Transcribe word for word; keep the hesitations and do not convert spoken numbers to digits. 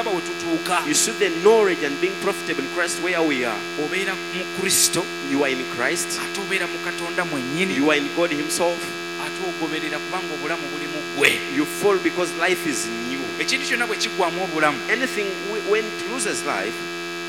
olaba we tutuuka. You see the knowledge and being profitable in Christ where we are. Obeera mu Kristo. You are in Christ. Ate obeera mu Katonda mwennyini. You are in God himself. Ate ogoberera kubanga obulamu buli mu ggwe. You fall because life is new. Ekintu kyonna bwe kiggwamu obulamu. Anything when it loses life,